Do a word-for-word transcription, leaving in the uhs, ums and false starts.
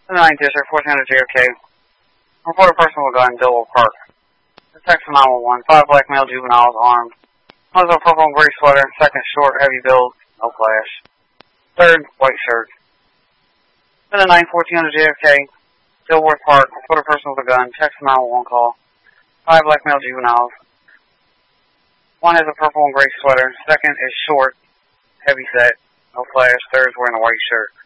The ninth District, fourteen hundred J F K. Report a person with a gun, Dillwell Park. Text nine one one, five black male juveniles armed. One is a purple and gray sweater, second short, heavy build, no flash. Third, white shirt. To the ninth, fourteen hundred J F K, Dillwell Park. Report a person with a gun, text nine one one call. Five black male juveniles. One has a purple and gray sweater, second is short, heavy set, no flash, third is wearing a white shirt.